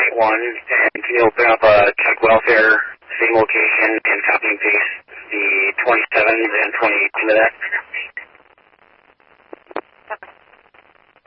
and can you open up a check welfare, same location, and copy and paste the 27s and 28s into that?